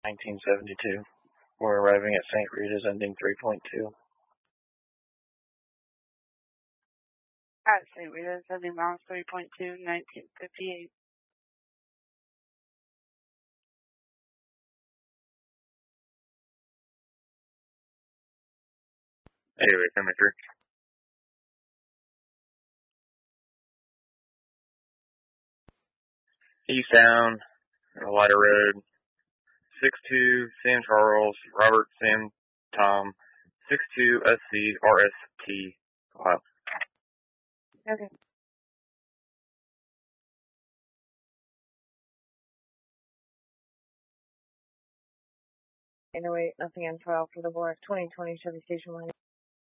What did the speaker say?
1972. We're arriving at St. Rita's ending 3.2. At St. Rita's, ending miles 3.2, 1958. Anyway, Cemetery. Eastbound, Lighter Road, 62 San Charles, Robert Sam Tom, 62 SC RST. Wow. Okay. Nothing on file for the Warwick 2020 Chevy Station Wagon.